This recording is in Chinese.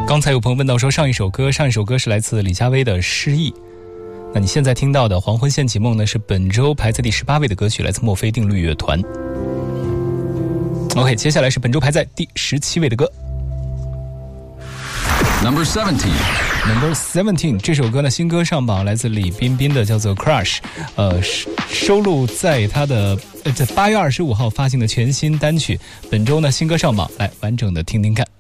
刚才有朋友问到说上一首歌是来自李佳薇的《失忆》，那你现在听到的《黄昏掀起梦》呢，是本周排在第18位的歌曲，来自墨菲定律乐团。OK， 接下来是本周排在第17位的歌。 Number 17， 这首歌呢新歌上榜，来自李彬彬的，叫做 Crush， 收录在他的在8月25号发行的全新单曲。本周呢新歌上榜，来完整的听听看。